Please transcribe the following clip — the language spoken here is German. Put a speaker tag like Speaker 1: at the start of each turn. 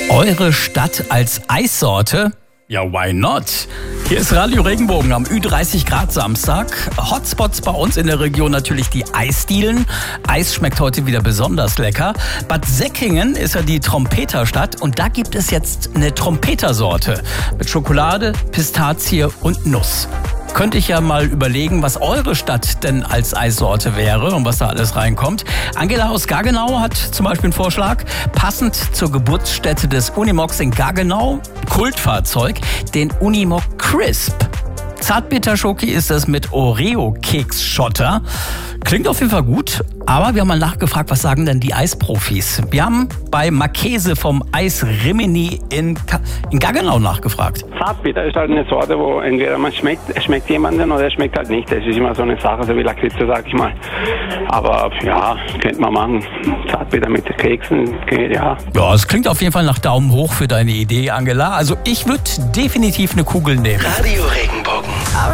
Speaker 1: Eure Stadt als Eissorte? Ja, why not? Hier ist Radio Regenbogen am Ü30 Grad Samstag. Hotspots bei uns in der Region natürlich die Eisdielen. Eis schmeckt heute wieder besonders lecker. Bad Säckingen ist ja die Trompeterstadt und da gibt es jetzt eine Trompetersorte mit Schokolade, Pistazie und Nuss. Könnte ich ja mal überlegen, was eure Stadt denn als Eissorte wäre und was da alles reinkommt. Angela aus Gaggenau hat zum Beispiel einen Vorschlag. Passend zur Geburtsstätte des Unimogs in Gaggenau, Kultfahrzeug, den Unimog Crisp. Zartbitterschoki ist es mit Oreo-Keks-Schotter. Klingt auf jeden Fall gut, aber wir haben mal nachgefragt, was sagen denn die Eisprofis? Wir haben bei Marchese vom Eis Rimini in Gaggenau nachgefragt.
Speaker 2: Zartbitter ist halt eine Sorte, wo entweder es schmeckt jemanden oder es schmeckt halt nicht. Das ist immer so eine Sache, so wie Lakritze, sag ich mal. Aber ja, könnte man machen. Zartbitter mit Keksen, geht ja.
Speaker 1: Ja, es klingt auf jeden Fall nach Daumen hoch für deine Idee, Angela. Also ich würde definitiv eine Kugel nehmen.
Speaker 3: Radio